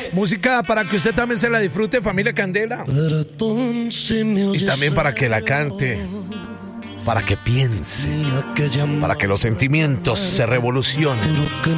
Música para que usted también se la disfrute, familia Candela. Y también para que la cante, para que piense, para que los sentimientos se revolucionen.